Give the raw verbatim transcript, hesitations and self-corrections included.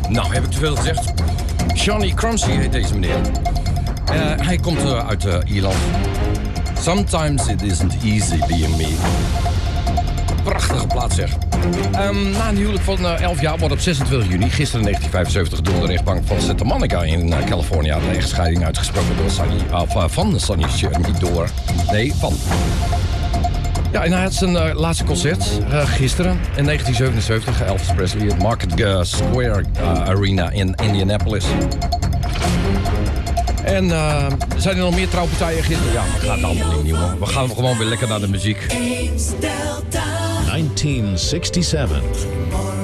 Nou, heb ik te veel gezegd. Johnny Crumsey heet deze meneer. Uh, hij komt uh, uit uh, Ierland. Sometimes it isn't easy being me. Prachtige plaats zeg. Um, na een huwelijk van uh, elf jaar wordt op zesentwintig juni, gisteren negentien vijfenzeventig, door de rechtbank van Santa Monica in uh, California de echtscheiding uitgesproken door Sonny, of, uh, van Sonny, niet door, nee, van. Ja, en hij had zijn uh, laatste concert uh, gisteren in negentien zevenenzeventig, Elvis Presley, het Market uh, Square uh, Arena in Indianapolis. En uh, zijn er nog meer trouwpartijen gisteren? Ja, maar gaat allemaal niet, jongen. We gaan gewoon weer lekker naar de muziek. negentien zesenenzestig.